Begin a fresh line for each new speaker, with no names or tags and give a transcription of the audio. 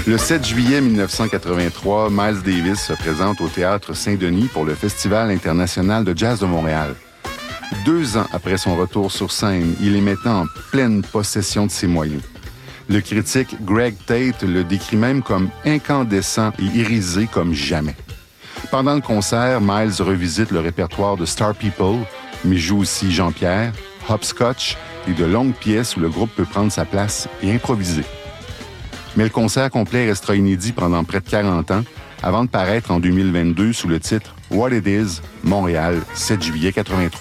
Le 7 juillet 1983, Miles Davis se présente au Théâtre Saint-Denis pour le Festival international de jazz de Montréal. 2 ans après son retour sur scène, il est maintenant en pleine possession de ses moyens. Le critique Greg Tate le décrit même comme incandescent et irisé comme jamais. Pendant le concert, Miles revisite le répertoire de Star People, mais joue aussi Jean-Pierre, Hopscotch et de longues pièces où le groupe peut prendre sa place et improviser. Mais le concert complet restera inédit pendant près de 40 ans, avant de paraître en 2022 sous le titre « What It Is, Montréal, 7 juillet 83 ».